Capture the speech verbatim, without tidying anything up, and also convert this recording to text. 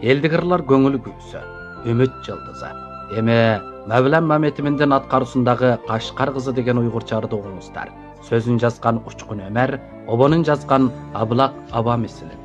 Елдігірлар көңіл күйсі, үміт жылдызы. Эми Мәвлән Мәметиминдин аткарусундагы Кашкар кызы деген уйгурчарды угуңуздар. Сөзүн жазган Учкун Өмер, обонун жазган Аблак Аба мисили.